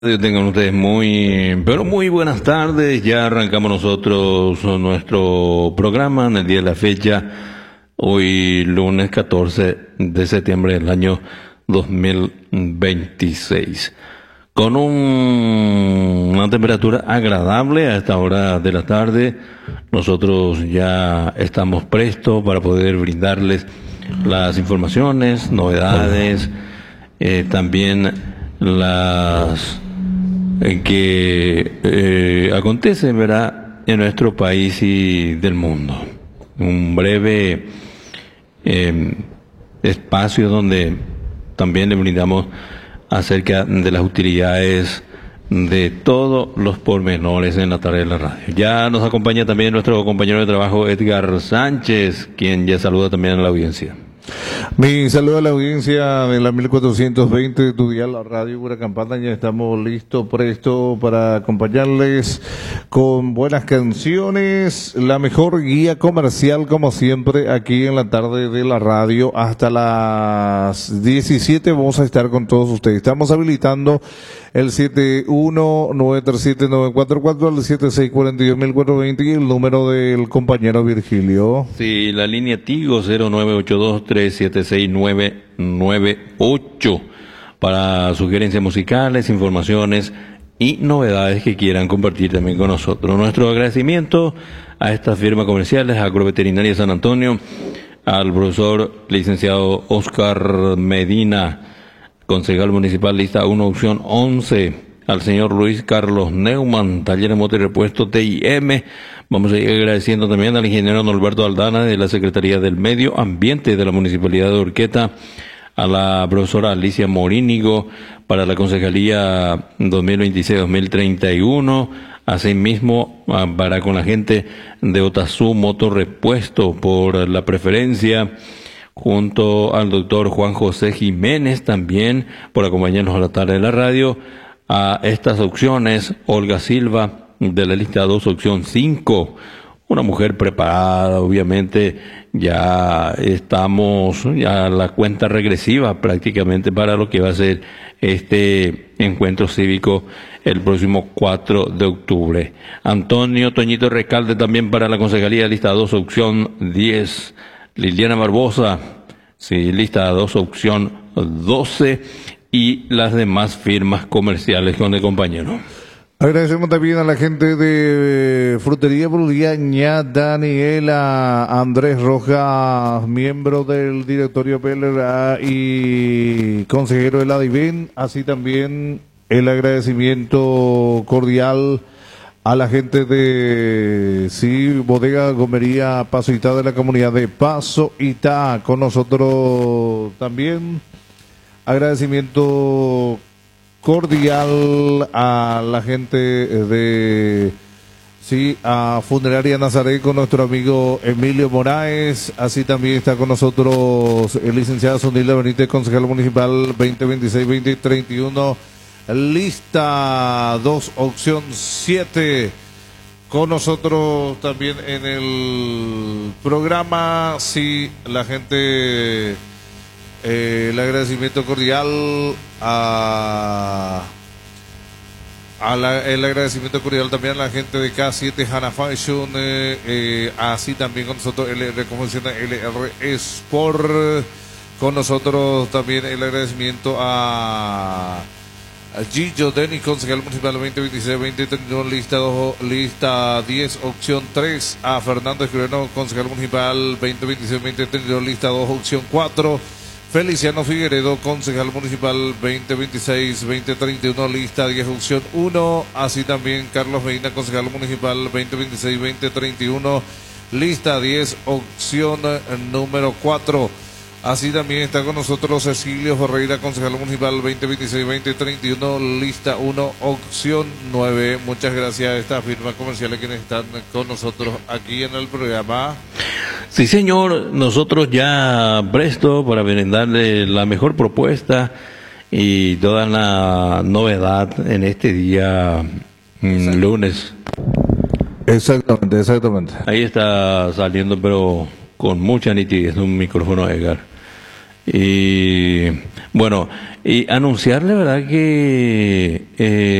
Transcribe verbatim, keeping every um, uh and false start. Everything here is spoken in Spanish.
Tengan ustedes muy, pero muy buenas tardes. Ya arrancamos nosotros nuestro programa en el día de la fecha, hoy lunes catorce de septiembre del año dos mil veintiséis. Con un, una temperatura agradable a esta hora de la tarde, nosotros ya estamos prestos para poder brindarles las informaciones, novedades, eh, también las eh, que eh, acontecen, ¿verdad?, en nuestro país y del mundo. Un breve eh, espacio donde también le brindamos acerca de las utilidades de todos los pormenores en la tarde de la radio. Ya nos acompaña también nuestro compañero de trabajo Edgar Sánchez, quien ya saluda también a la audiencia. Mi saludo a la audiencia de la mil cuatrocientos veinte de tu dial, la radio Huracán Panda. Ya estamos listos, prestos para acompañarles con buenas canciones, la mejor guía comercial como siempre aquí en la tarde de la radio. Hasta las diecisiete vamos a estar con todos ustedes. Estamos habilitando el siete uno nueve tres siete nueve cuatro cuatro, el siete seis cuatro dos mil cuatrocientos veinte y el número del compañero Virgilio. Sí, la línea Tigo cero nueve ocho dos tres siete seis nueve nueve ocho para sugerencias musicales, informaciones y novedades que quieran compartir también con nosotros. Nuestro agradecimiento a estas firmas comerciales, Agroveterinaria San Antonio, al profesor licenciado Oscar Medina, concejal municipal lista uno, opción once, al señor Luis Carlos Neumann, taller de motor y repuesto T I M. Vamos a ir agradeciendo también al ingeniero Norberto Aldana de la Secretaría del Medio Ambiente de la Municipalidad de Urqueta, a la profesora Alicia Morínigo para la Concejalía dos mil veintiséis dos mil treinta y uno, asimismo para con la gente de Otazú Motor Repuesto por la preferencia, junto al doctor Juan José Jiménez también por acompañarnos a la tarde de la radio. A estas opciones, Olga Silva de la lista dos, opción cinco, una mujer preparada, obviamente ya estamos ya a la cuenta regresiva prácticamente para lo que va a ser este encuentro cívico el próximo cuatro de octubre. Antonio Toñito Recalde también para la concejalía, lista dos, opción diez. Liliana Barbosa, sí, lista dos, opción doce, y las demás firmas comerciales con el compañero. Agradecemos también a la gente de Frutería Brudiaña, Daniela, Andrés Rojas, miembro del directorio P L R A y consejero de la DIVEN, así también el agradecimiento cordial a la gente de sí, Bodega Gomería Paso Itá de la comunidad de Paso Itá, con nosotros también. Agradecimiento cordial a la gente de sí, a Funeraria Nazaret con nuestro amigo Emilio Moraes. Así también está con nosotros el licenciado Sonila Benítez, concejal municipal veinte veintiséis veinte treinta y uno. Lista dos, opción siete, con nosotros también en el programa. Sí, la gente, eh, el agradecimiento cordial a, a la, el agradecimiento cordial también a la gente de K siete Hana Fashion, eh, eh, así también con nosotros L R, como menciona, L R Sport, con nosotros también el agradecimiento a a Gillo Denis, concejal municipal veinte veintiséis veinte treinta y uno, lista dos, lista diez, opción tres. A Fernando Escribano, concejal municipal veinte veintiséis veinte treinta y uno, lista dos, opción cuatro. Feliciano Figueredo, concejal municipal veinte veintiséis veinte treinta y uno, lista diez, opción uno. Así también Carlos Medina, concejal municipal veinte veintiséis veinte treinta y uno, lista diez, opción número cuatro. Así también está con nosotros Cecilio Ferreira, concejal municipal veinte veintiséis veinte treinta y uno, lista uno, opción nueve. Muchas gracias a estas firmas comerciales quienes están con nosotros aquí en el programa. Sí, señor, nosotros ya presto para brindarle la mejor propuesta y toda la novedad en este día mm, lunes. Exactamente, exactamente. Ahí está saliendo, pero con mucha nitidez, un micrófono Edgar. Y bueno, Y anunciarle, ¿verdad? Que... Eh,